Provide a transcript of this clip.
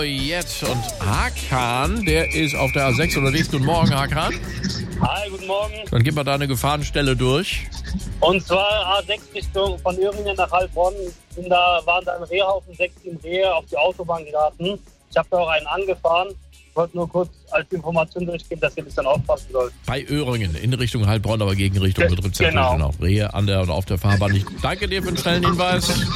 jetzt. Und Hakan, der ist auf der A6 unterwegs. Guten Morgen, Hakan. Hi, guten Morgen. Dann gehen wir da eine Gefahrenstelle durch. Und zwar A6 Richtung von Öhringen nach Heilbronn. Waren da im Rehhaufen 6 Rehe auf die Autobahn geraten. Ich habe da auch einen angefahren. Ich wollte nur kurz als Information durchgeben, dass ihr ein bisschen aufpassen sollt. Bei Öhringen, in Richtung Heilbronn, aber gegen Richtung Betriebszentrum. Genau. Rehe an der und auf der Fahrbahn nicht. Danke dir für den schnellen Hinweis.